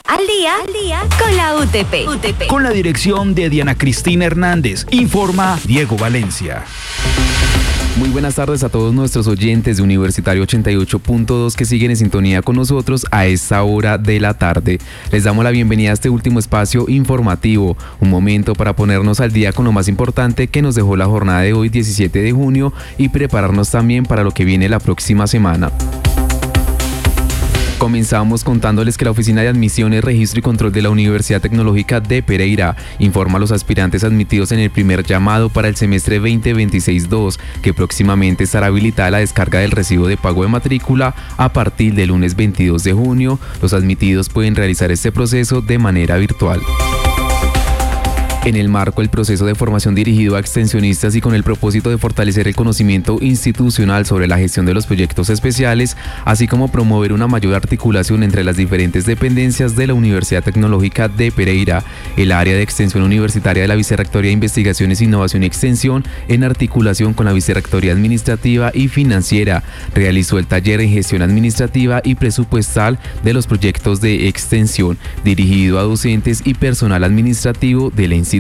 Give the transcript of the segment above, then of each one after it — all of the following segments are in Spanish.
Al día con la UTP. Con la dirección de Diana Cristina Hernández. Informa Diego Valencia. Muy buenas tardes a todos nuestros oyentes de Universitario 88.2 que siguen en sintonía con nosotros a esta hora de la tarde. Les damos la bienvenida a este último espacio informativo, un momento para ponernos al día con lo más importante que nos dejó la jornada de hoy, 17 de junio, y prepararnos también para lo que viene la próxima semana. Comenzamos contándoles que la Oficina de Admisiones, Registro y Control de la Universidad Tecnológica de Pereira informa a los aspirantes admitidos en el primer llamado para el semestre 2026-2 que próximamente estará habilitada la descarga del recibo de pago de matrícula a partir del lunes 22 de junio. Los admitidos pueden realizar este proceso de manera virtual. En el marco del proceso de formación dirigido a extensionistas y con el propósito de fortalecer el conocimiento institucional sobre la gestión de los proyectos especiales, así como promover una mayor articulación entre las diferentes dependencias de la Universidad Tecnológica de Pereira, el área de extensión universitaria de la Vicerrectoría de Investigaciones, Innovación y Extensión, en articulación con la Vicerrectoría Administrativa y Financiera, realizó el taller en gestión administrativa y presupuestal de los proyectos de extensión, dirigido a docentes y personal administrativo de la institución.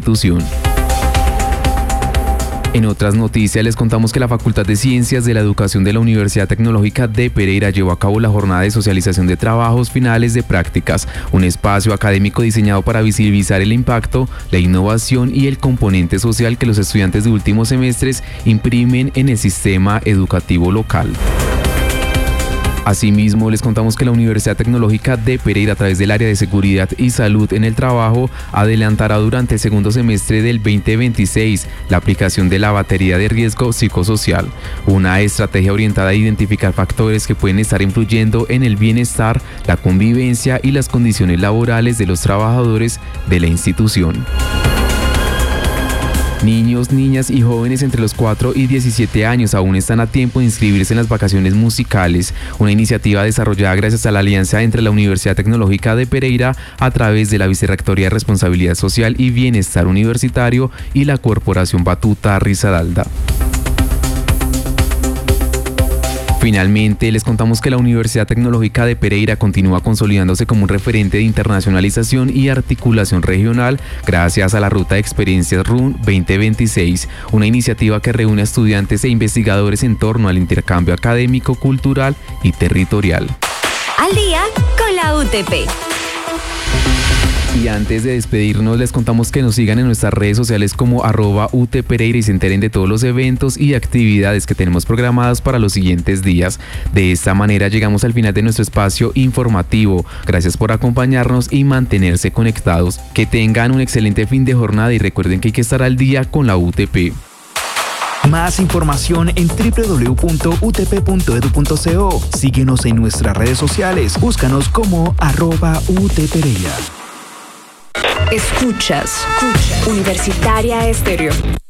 En otras noticias les contamos que la Facultad de Ciencias de la Educación de la Universidad Tecnológica de Pereira llevó a cabo la jornada de socialización de trabajos finales de prácticas, un espacio académico diseñado para visibilizar el impacto, la innovación y el componente social que los estudiantes de últimos semestres imprimen en el sistema educativo local. Asimismo, les contamos que la Universidad Tecnológica de Pereira, a través del área de seguridad y salud en el trabajo, adelantará durante el segundo semestre del 2026 la aplicación de la batería de riesgo psicosocial, una estrategia orientada a identificar factores que pueden estar influyendo en el bienestar, la convivencia y las condiciones laborales de los trabajadores de la institución. Niños, niñas y jóvenes entre los 4 y 17 años aún están a tiempo de inscribirse en las vacaciones musicales, una iniciativa desarrollada gracias a la alianza entre la Universidad Tecnológica de Pereira a través de la Vicerrectoría de Responsabilidad Social y Bienestar Universitario y la Corporación Batuta Risaralda. Finalmente, les contamos que la Universidad Tecnológica de Pereira continúa consolidándose como un referente de internacionalización y articulación regional gracias a la Ruta de Experiencias RUN 2026, una iniciativa que reúne a estudiantes e investigadores en torno al intercambio académico, cultural y territorial. Al día con la UTP. Y antes de despedirnos, les contamos que nos sigan en nuestras redes sociales como @UTPereira y se enteren de todos los eventos y actividades que tenemos programadas para los siguientes días. De esta manera llegamos al final de nuestro espacio informativo. Gracias por acompañarnos y mantenerse conectados. Que tengan un excelente fin de jornada y recuerden que hay que estar al día con la UTP. Más información en www.utp.edu.co. Síguenos en nuestras redes sociales. Búscanos como @UTPereira. Escuchas Universitaria Estéreo.